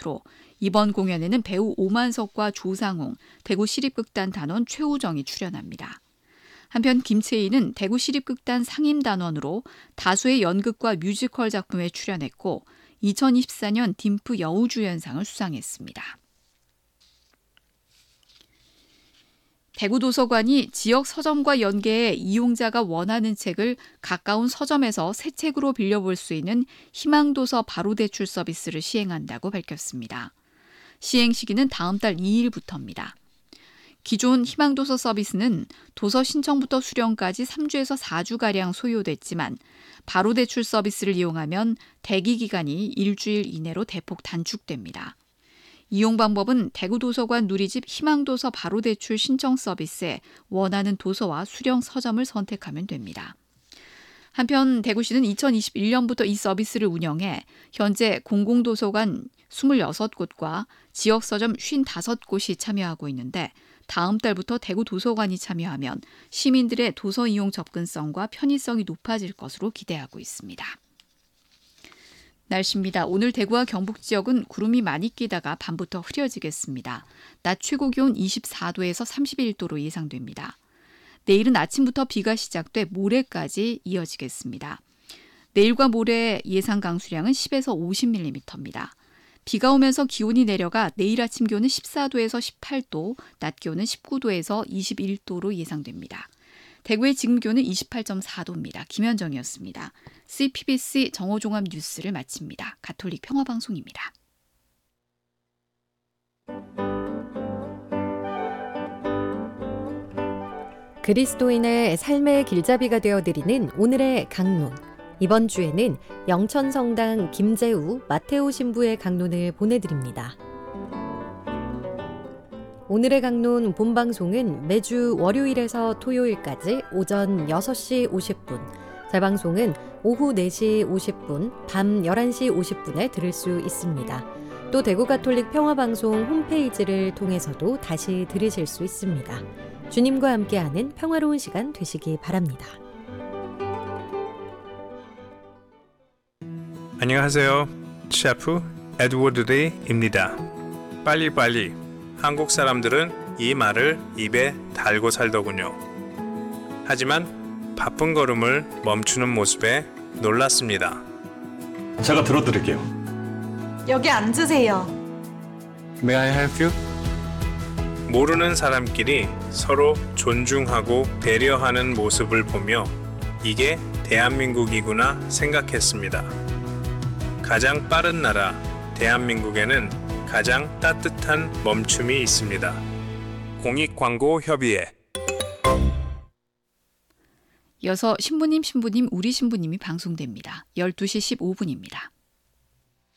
끝으로 이번 공연에는 배우 오만석과 조상웅, 대구시립극단 단원 최우정이 출연합니다. 한편 김채희는 대구시립극단 상임단원으로 다수의 연극과 뮤지컬 작품에 출연했고 2024년 딤프 여우주연상을 수상했습니다. 대구도서관이 지역 서점과 연계해 이용자가 원하는 책을 가까운 서점에서 새 책으로 빌려볼 수 있는 희망도서 바로대출 서비스를 시행한다고 밝혔습니다. 시행 시기는 다음 달 2일부터입니다. 기존 희망도서 서비스는 도서 신청부터 수령까지 3주에서 4주가량 소요됐지만 바로대출 서비스를 이용하면 대기 기간이 일주일 이내로 대폭 단축됩니다. 이용 방법은 대구도서관 누리집 희망도서 바로대출 신청 서비스에 원하는 도서와 수령 서점을 선택하면 됩니다. 한편 대구시는 2021년부터 이 서비스를 운영해 현재 공공도서관 26곳과 지역서점 55곳이 참여하고 있는데 다음 달부터 대구도서관이 참여하면 시민들의 도서 이용 접근성과 편의성이 높아질 것으로 기대하고 있습니다. 날씨입니다. 오늘 대구와 경북 지역은 구름이 많이 끼다가 밤부터 흐려지겠습니다. 낮 최고 기온 24도에서 31도로 예상됩니다. 내일은 아침부터 비가 시작돼 모레까지 이어지겠습니다. 내일과 모레 예상 강수량은 10에서 50mm입니다. 비가 오면서 기온이 내려가 내일 아침 기온은 14도에서 18도, 낮 기온은 19도에서 21도로 예상됩니다. 대구의 지금 기온은 28.4도입니다. 김현정이었습니다. CPBC 정오종합 뉴스를 마칩니다. 가톨릭 평화방송입니다. 그리스도인의 삶의 길잡이가 되어드리는 오늘의 강론. 이번 주에는 영천성당 김재우 마테오 신부의 강론을 보내드립니다. 오늘의 강론 본방송은 매주 월요일에서 토요일까지 오전 6시 50분, 재방송은 오후 4시 50분, 밤 11시 50분에 들을 수 있습니다. 또 대구가톨릭 평화방송 홈페이지를 통해서도 다시 들으실 수 있습니다. 주님과 함께하는 평화로운 시간 되시기 바랍니다. 안녕하세요. 셰프 에드워드 데이입니다. 빨리빨리. 한국 사람들은 이 말을 입에 달고 살더군요. 하지만 바쁜 걸음을 멈추는 모습에 놀랐습니다. 제가 들어드릴게요. 여기 앉으세요. May I help you? 모르는 사람끼리 서로 존중하고 배려하는 모습을 보며 이게 대한민국이구나 생각했습니다. 가장 빠른 나라 대한민국에는 가장 따뜻한 멈춤이 있습니다. 공익광고협의회. 이어서 신부님 우리 신부님이 방송됩니다. 12시 15분입니다.